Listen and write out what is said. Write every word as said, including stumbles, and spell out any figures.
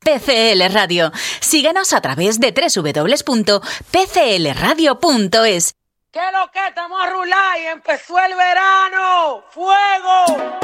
P C L Radio. Síguenos a través de doble u doble u doble u punto p c l radio punto es. ¿Qué es lo que estamos a rular y empezó el verano? ¡Fuego!